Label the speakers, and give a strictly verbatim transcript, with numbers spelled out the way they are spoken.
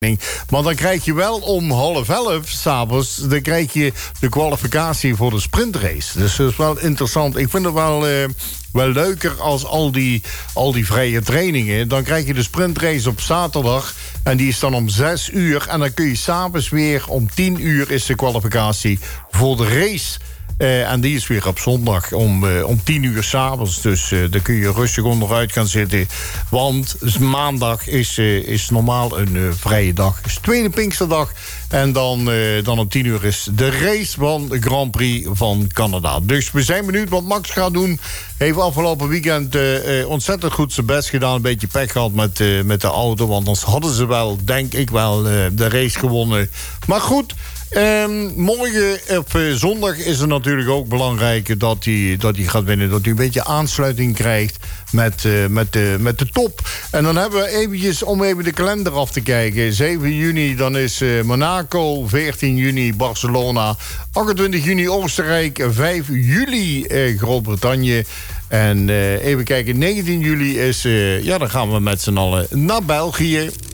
Speaker 1: Maar dan krijg je wel om half elf s'avonds... dan krijg je de kwalificatie voor de sprintrace. Dus dat is wel interessant. Ik vind het wel, uh, wel leuker als al die, al die vrije trainingen. Dan krijg je de sprintrace op zaterdag... en die is dan om zes uur. En dan kun je s'avonds weer om tien uur... is de kwalificatie voor de race... Uh, en die is weer op zondag om, uh, om tien uur s'avonds. Dus uh, daar kun je rustig onderuit gaan zitten. Want dus maandag is, uh, is normaal een uh, vrije dag. Het is de tweede Pinksterdag. En dan, uh, dan om tien uur is de race van de Grand Prix van Canada. Dus we zijn benieuwd wat Max gaat doen. Heeft afgelopen weekend uh, uh, ontzettend goed zijn best gedaan. Een beetje pech gehad met, uh, met de auto. Want anders hadden ze wel, denk ik wel, uh, de race gewonnen. Maar goed... Um, morgen op uh, zondag is het natuurlijk ook belangrijk dat hij, dat hij gaat winnen. Dat hij een beetje aansluiting krijgt met, uh, met, de, met de top. En dan hebben we eventjes, om even de kalender af te kijken. zeven juni dan is uh, Monaco, veertien juni Barcelona, achtentwintig juni Oostenrijk, vijf juli uh, Groot-Brittannië. En uh, even kijken, negentien juli is, uh, ja dan gaan we met z'n allen naar België.